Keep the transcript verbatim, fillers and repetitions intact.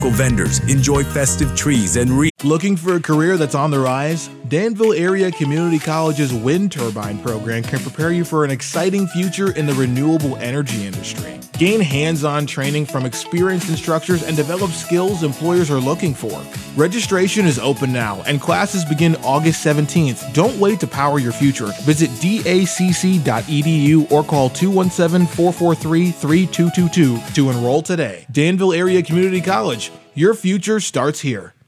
vendors enjoy festive trees and re- Looking for a career that's on the rise? Danville Area Community College's wind turbine program can prepare you for an exciting future in the renewable energy industry. Gain hands-on training from experienced instructors and develop skills employers are looking for. Registration is open now and classes begin August seventeenth. Don't wait to power your future. Visit D A C C dot E D U or call two one seven, four four three, three two two two to enroll today. Danville Area Community College. Your future starts here.